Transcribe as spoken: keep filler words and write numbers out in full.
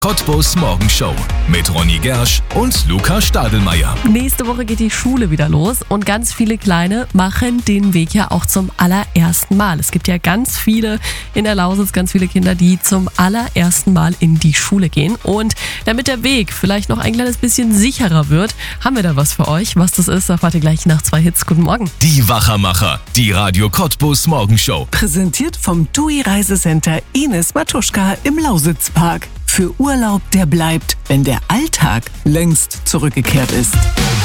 Cottbus Morgenshow mit Ronny Gersch und Luca Stadelmeier. Nächste Woche geht die Schule wieder los und ganz viele Kleine machen den Weg ja auch zum allerersten Mal. Es gibt ja ganz viele in der Lausitz, ganz viele Kinder, die zum allerersten Mal in die Schule gehen. Und damit der Weg vielleicht noch ein kleines bisschen sicherer wird, haben wir da was für euch. Was das ist, erfahrt ihr gleich nach zwei Hits. Guten Morgen. Die Wachermacher, die Radio Cottbus Morgenshow. Präsentiert vom T U I Reisecenter Ines Matuschka im Lausitzpark. Für Urlaub, der bleibt, wenn der Alltag längst zurückgekehrt ist.